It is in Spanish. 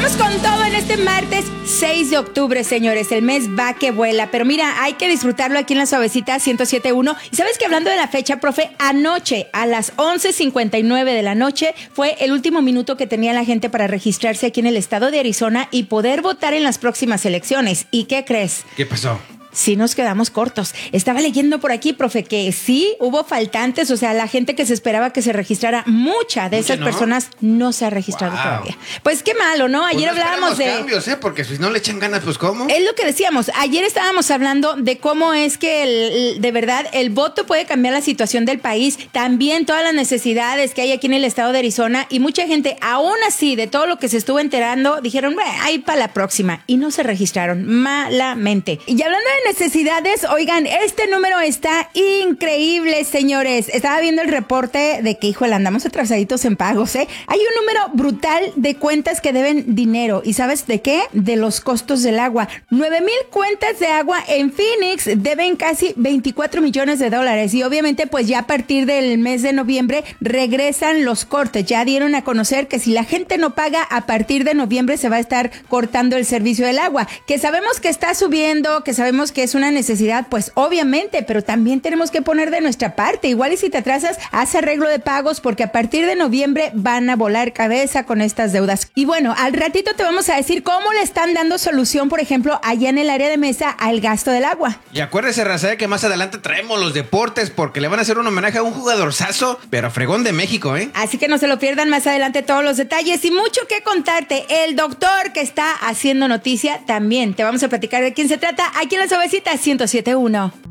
Vamos con todo en este martes 6 de octubre, señores. El mes va que vuela. Pero mira, hay que disfrutarlo aquí en la Suavecita 107.1. Y sabes que hablando de la fecha, profe, anoche a las 11:59 de la noche fue el último minuto que tenía la gente para registrarse aquí en el estado de Arizona y poder votar en las próximas elecciones. ¿Y qué crees? ¿Qué pasó? Sí nos quedamos cortos. Estaba leyendo por aquí, profe, que sí hubo faltantes, o sea, la gente que se esperaba que se registrara, mucha de esas personas no se ha registrado todavía. Pues qué malo, ¿no? Ayer pues no hablábamos de cambios, porque si no le echan ganas, pues ¿cómo? Es lo que decíamos. Ayer estábamos hablando de cómo es que de verdad el voto puede cambiar la situación del país, también todas las necesidades que hay aquí en el estado de Arizona, y mucha gente, aún así, de todo lo que se estuvo enterando, dijeron, ahí para la próxima, y no se registraron, malamente. Y hablando de necesidades, oigan, este número está increíble, señores. Estaba viendo el reporte de que, híjole, andamos atrasaditos en pagos, ¿eh? Hay un número brutal de cuentas que deben dinero. ¿Y sabes de qué? De los costos del agua. 9,000 cuentas de agua en Phoenix deben casi 24 millones de dólares. Y obviamente, pues ya a partir del mes de noviembre regresan los cortes. Ya dieron a conocer que si la gente no paga, a partir de noviembre se va a estar cortando el servicio del agua. Que sabemos que está subiendo, que sabemos que es una necesidad, pues obviamente, pero también tenemos que poner de nuestra parte. Igual y si te atrasas, haz arreglo de pagos, porque a partir de noviembre van a volar cabeza con estas deudas. Y bueno, al ratito te vamos a decir cómo le están dando solución, por ejemplo, allá en el área de Mesa, al gasto del agua. Y acuérdese, raza, que más adelante traemos los deportes, porque le van a hacer un homenaje a un jugadorzazo, pero fregón de México, ¿eh? Así que no se lo pierdan, más adelante todos los detalles y mucho que contarte. El doctor que está haciendo noticia también. Te vamos a platicar de quién se trata aquí en la Suavecita 107.1.